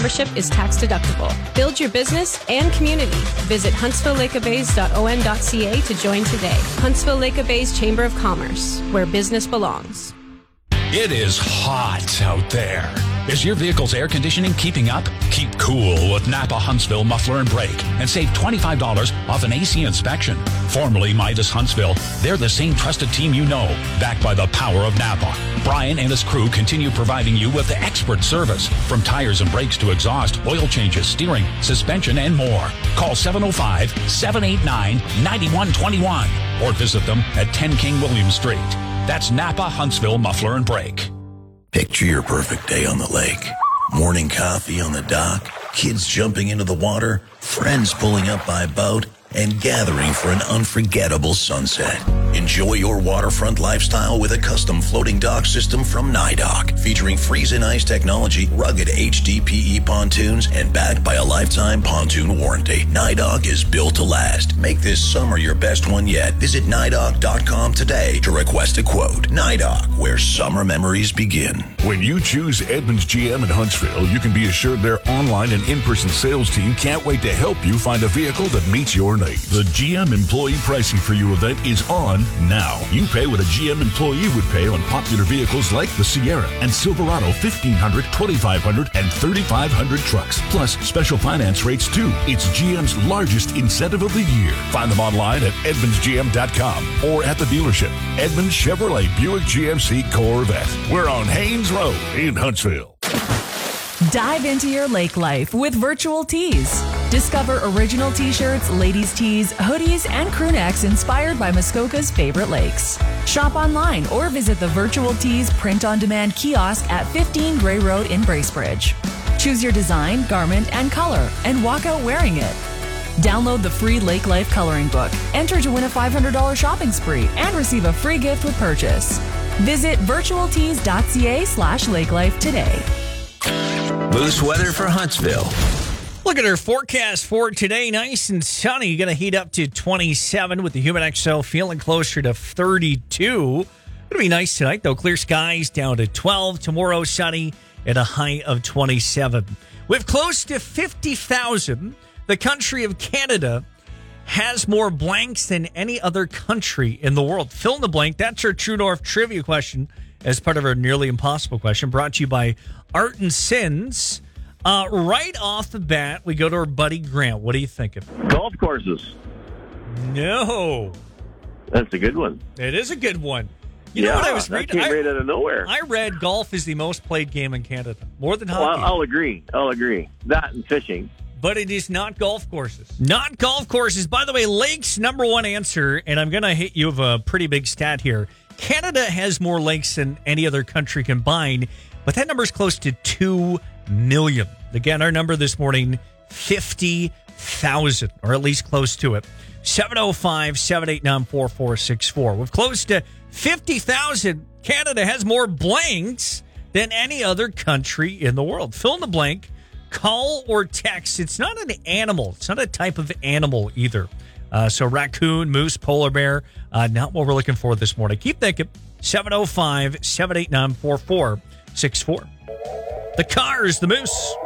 membership is tax deductible. Build your business and community. Visit HuntsvilleLakeofBays.on.ca to join today. Huntsville Lake of Bays Chamber of Commerce, where business belongs. It is hot out there. Is your vehicle's air conditioning keeping up? Keep cool with Napa Huntsville Muffler and Brake and save $25 off an AC inspection. Formerly Midas Huntsville, they're the same trusted team you know, backed by the power of Napa. Brian and his crew continue providing you with the expert service, from tires and brakes to exhaust, oil changes, steering, suspension, and more. Call 705-789-9121 or visit them at 10 King William Street. That's Napa Huntsville Muffler and Brake. Picture your perfect day on the lake. Morning coffee on the dock, kids jumping into the water, friends pulling up by boat, and gathering for an unforgettable sunset. Enjoy your waterfront lifestyle with a custom floating dock system from NYDOC, featuring freeze and ice technology, rugged HDPE pontoons, and backed by a lifetime pontoon warranty. NYDOC is built to last. Make this summer your best one yet. Visit NYDOC.com today to request a quote. NYDOC, where summer memories begin. When you choose Edmunds GM in Huntsville, you can be assured their online and in-person sales team can't wait to help you find a vehicle that meets your needs. The GM Employee Pricing for You event is on now. You pay what a GM employee would pay on popular vehicles like the Sierra and Silverado 1500, 2500, and 3500 trucks, plus special finance rates too. It's GM's largest incentive of the year. Find them online at edmundsgm.com or at the dealership. Edmunds Chevrolet Buick GMC Corvette. We're on Haynes Road in Huntsville. Dive into your lake life with Virtual Tees. Discover original t-shirts, ladies' tees, hoodies, and crew necks inspired by Muskoka's favorite lakes. Shop online or visit the Virtual Tees print-on-demand kiosk at 15 Gray Road in Bracebridge. Choose your design, garment, and color, and walk out wearing it. Download the free Lake Life coloring book, enter to win a $500 shopping spree, and receive a free gift with purchase. Visit virtualtees.ca/lakelife today. Boost weather for Huntsville. Look at our forecast for today. Nice and sunny. Going to heat up to 27 with the Humid XL feeling closer to 32. Going to be nice tonight, though. Clear skies down to 12. Tomorrow, sunny at a high of 27. With close to 50,000, the country of Canada has more blanks than any other country in the world. Fill in the blank. That's our True North trivia question as part of our Nearly Impossible question, brought to you by Art and Sins. Right off the bat, we go to our buddy Grant. What are you thinking? Golf courses. No. That's a good one. It is a good one. You know what I was reading? That came right out of nowhere. I read golf is the most played game in Canada. More than hockey. Well, I'll agree. That and fishing. But it is not golf courses. Not golf courses. By the way, lakes, number one answer, and I'm going to hit you with a pretty big stat here. Canada has more lakes than any other country combined, but that number is close to 2 million. Again, our number this morning, 50,000, or at least close to it. 705-789-4464. With close to 50,000, Canada has more blanks than any other country in the world. Fill in the blank, call or text. It's not an animal. It's not a type of animal either. So raccoon, moose, polar bear, not what we're looking for this morning. Keep thinking. 705-789-4464. The Cars, the Moose.